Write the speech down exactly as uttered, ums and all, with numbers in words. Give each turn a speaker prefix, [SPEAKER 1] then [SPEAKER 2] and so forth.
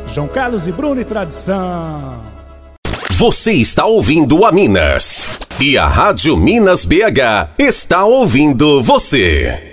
[SPEAKER 1] João Carlos e Bruno e Tradição.
[SPEAKER 2] Você está ouvindo a Minas. E a Rádio Minas B H está ouvindo você.